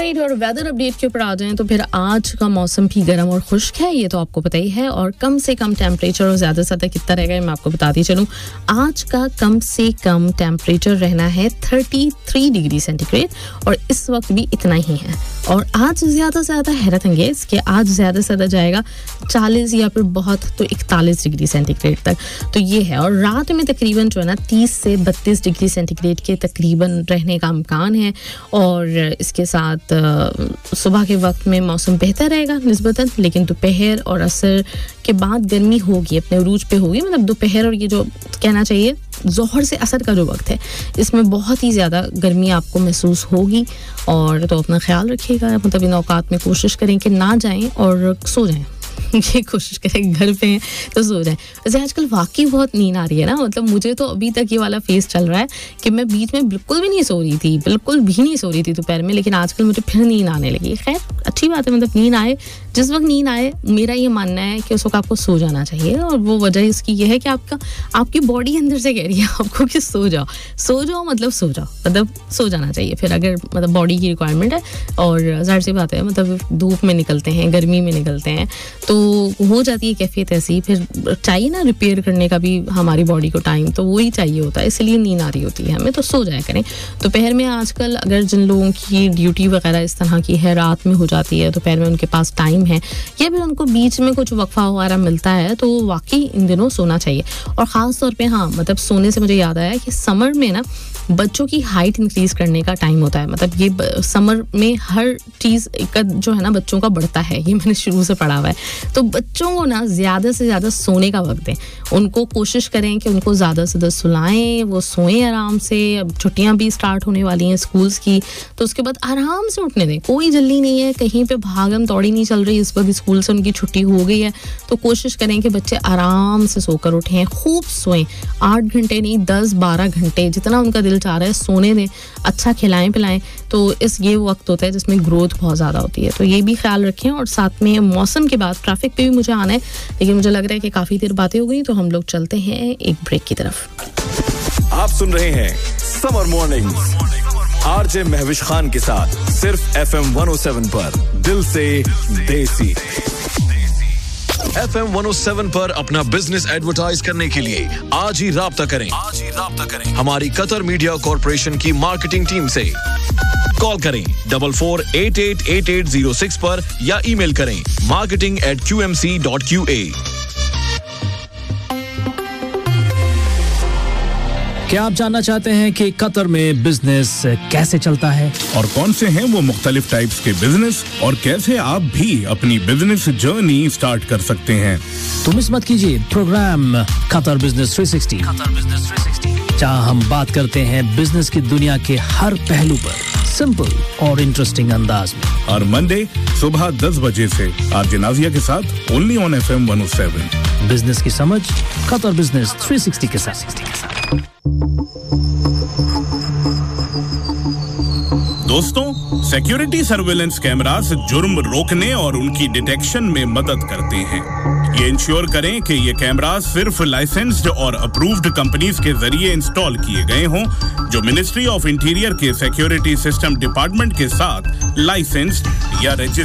Right, और weather update के ऊपर आ जाएं तो फिर आज का मौसम भी गर्म और खुश्क है, ये तो आपको पता ही है। और कम से कम टेम्परेचर और ज़्यादा से ज़्यादा कितना रहेगा मैं आपको बताती चलूँ। आज का कम से कम टेम्परेचर रहना है 33 डिग्री सेंटीग्रेड और इस वक्त भी इतना ही है। और आज ज़्यादा से ज़्यादा हैरत अंगेज़ कि आज ज़्यादा से ज़्यादा जाएगा 40 या फिर बहुत तो 41 डिग्री सेंटीग्रेड तक, तो ये है। और रात में तकरीबन जो है ना 30 से 32 डिग्री सेंटीग्रेड के तकरीबन रहने का इम्कान है। और इसके साथ सुबह के वक्त में मौसम बेहतर रहेगा निस्बतन, लेकिन दोपहर और असर के बाद गर्मी होगी, अपने उरूज पे होगी। मतलब दोपहर और ये जो कहना चाहिए ज़ोहर से असर का जो वक्त है, इसमें बहुत ही ज़्यादा गर्मी आपको महसूस होगी। और तो अपना ख्याल रखिएगा, मतलब इन औकात में कोशिश करें कि ना जाएं और सो जाएं। ये कोशिश करें घर पे हैं तो सो जाएं। वैसे आजकल वाकई बहुत नींद आ रही है ना, मतलब मुझे तो अभी तक ये वाला फेस चल रहा है कि मैं बीच में बिल्कुल भी नहीं सो रही थी, बिल्कुल भी नहीं सो रही थी दोपहर में, लेकिन आजकल मुझे फिर नींद आने लगी। खैर अच्छी बात है, मतलब नींद आए, जिस वक्त नींद आए मेरा ये मानना है कि उस वक्त आपको सो जाना चाहिए। और वो वजह इसकी ये है कि आपकी बॉडी अंदर से कह रही है आपको कि सो जाओ मतलब सो जाओ, मतलब सो जाना चाहिए फिर, अगर मतलब बॉडी की रिक्वायरमेंट है। और ज़ाहिर सी बात है, मतलब धूप में निकलते हैं, गर्मी में निकलते हैं तो हो जाती है कैफियत ऐसी, फिर चाहिए ना रिपेयर करने का भी हमारी बॉडी को टाइम, तो वही चाहिए होता है, इसलिए नींद आ रही होती है हमें, तो सो जाया करें। दोपहर में आजकल अगर जिन लोगों की ड्यूटी वगैरह इस तरह की है, रात में हो जाती है, दोपहर में उनके पास टाइम है या फिर उनको बीच में कुछ वक्फा वगैरह मिलता है, तो वाकई इन दिनों सोना चाहिए। और ख़ास तौर पे हाँ, मतलब सोने से मुझे याद आया कि समर में ना बच्चों की हाइट इंक्रीज़ करने का टाइम होता है। मतलब ये समर में हर चीज़ का जो है ना बच्चों का बढ़ता है, ये मैंने शुरू से पढ़ा हुआ है। तो बच्चों को ना ज़्यादा से ज़्यादा सोने का वक्त दें, उनको कोशिश करें कि उनको ज़्यादा से ज़्यादा सुलाएं, वो सोएं आराम से। अब छुट्टियां भी स्टार्ट होने वाली हैं स्कूल्स की, तो उसके बाद आराम से उठने दें, कोई जल्दी नहीं है, कहीं पे भागम दौड़ी नहीं चल रही। इस वक्त स्कूल से उनकी छुट्टी हो गई है, तो कोशिश करें कि बच्चे आराम से सोकर उठें, खूब सोएं, 8 घंटे नहीं 10-12 घंटे, जितना उनका दिल चाह रहा है सोने दें, अच्छा खिलाएं पिलाएं। तो ये वक्त होता है जिसमें ग्रोथ बहुत ज़्यादा होती है, तो ये भी ख्याल रखें। और साथ में मौसम के बाद ट्रैफिक पे भी मुझे आना है, लेकिन मुझे लग रहा है कि काफ़ी देर बातें हो गई, तो हम लोग चलते हैं एक ब्रेक की तरफ। आप सुन रहे हैं summer mornings RJ Mahwish Khan के साथ, सिर्फ FM 107 पर, दिल से देसी। FM 107 पर अपना बिजनेस एडवर्टाइज करने के लिए आज ही राब्ता करें हमारी कतर मीडिया कॉर्पोरेशन की मार्केटिंग टीम से। कॉल करें 44888806 पर या ईमेल करें marketing@qmc.qa। क्या आप जानना चाहते हैं कि कतर में बिजनेस कैसे चलता है और कौन से हैं वो मुख्तलिफ टाइप्स के बिजनेस और कैसे आप भी अपनी बिजनेस जर्नी स्टार्ट कर सकते हैं? तो मिस मत कीजिए प्रोग्राम कतर बिजनेस 360, जहां हम बात करते हैं बिजनेस की दुनिया के हर पहलू पर सिंपल और इंटरेस्टिंग अंदाज में। हर मंडे सुबह 10 बजे से आरजे नाजिया के साथ, ओनली ऑन FM 107। बिजनेस की समझ कतर बिजनेस 360 के साथ। दोस्तों, सिक्योरिटी सर्वेलेंस कैमरास जुर्म रोकने और उनकी डिटेक्शन में मदद करते हैं। ये इंश्योर करें कि ये कैमरास सिर्फ लाइसेंस्ड और अप्रूव्ड कंपनीज के जरिए इंस्टॉल किए गए हों, जो मिनिस्ट्री ऑफ इंटीरियर के सिक्योरिटी सिस्टम डिपार्टमेंट के साथ लाइसेंस्ड या रजिस्टर्ड